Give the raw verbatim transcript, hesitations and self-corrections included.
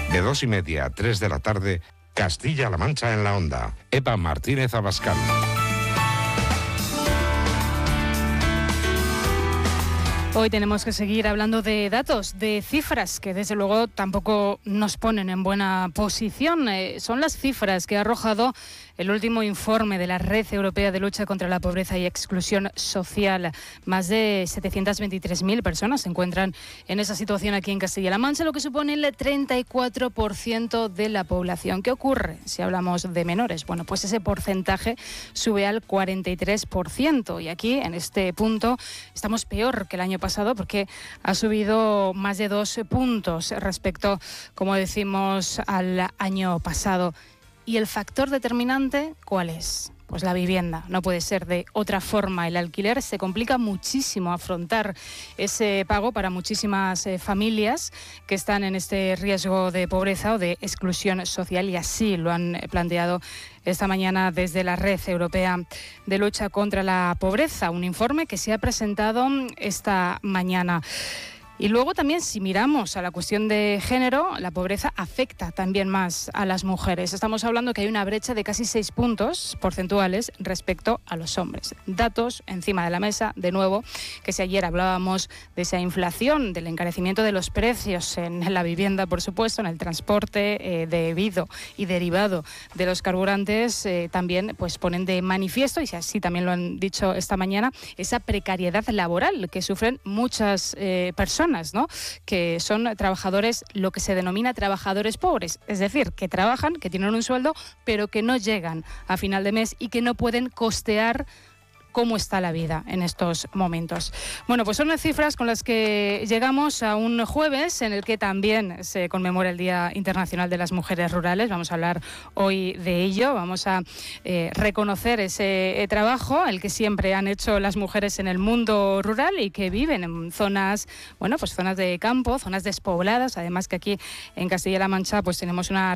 De dos y media a tres de la tarde, Castilla-La Mancha en la Onda. Eva Martínez Abascal. Hoy tenemos que seguir hablando de datos, de cifras, que desde luego tampoco nos ponen en buena posición. Eh, son las cifras que ha arrojado el último informe de la Red Europea de Lucha contra la Pobreza y Exclusión Social. Más de setecientas veintitrés mil personas se encuentran en esa situación aquí en Castilla-La Mancha, lo que supone el treinta y cuatro por ciento de la población. ¿Qué ocurre si hablamos de menores? Bueno, pues ese porcentaje sube al cuarenta y tres por ciento. Y aquí, en este punto, estamos peor que el año pasado porque ha subido más de dos puntos respecto, como decimos, al año pasado. ¿Y el factor determinante cuál es? Pues la vivienda. No puede ser de otra forma. El alquiler se complica muchísimo afrontar ese pago para muchísimas eh, familias que están en este riesgo de pobreza o de exclusión social, y así lo han planteado esta mañana desde la Red Europea de Lucha contra la Pobreza, un informe que se ha presentado esta mañana. Y luego también, si miramos a la cuestión de género, la pobreza afecta también más a las mujeres. Estamos hablando que hay una brecha de casi seis puntos porcentuales respecto a los hombres. Datos encima de la mesa, de nuevo, que si ayer hablábamos de esa inflación, del encarecimiento de los precios en la vivienda, por supuesto, en el transporte, eh, debido y derivado de los carburantes, eh, también pues ponen de manifiesto, y así también lo han dicho esta mañana, esa precariedad laboral que sufren muchas eh, personas, ¿no? Que son trabajadores, lo que se denomina trabajadores pobres, es decir, que trabajan, que tienen un sueldo, pero que no llegan a final de mes y que no pueden costear cómo está la vida en estos momentos. Bueno, pues son las cifras con las que llegamos a un jueves en el que también se conmemora el Día Internacional de las Mujeres Rurales. Vamos a hablar hoy de ello, vamos a eh, reconocer ese eh, trabajo, el que siempre han hecho las mujeres en el mundo rural y que viven en zonas, bueno, pues zonas de campo, zonas despobladas, además que aquí en Castilla-La Mancha pues tenemos una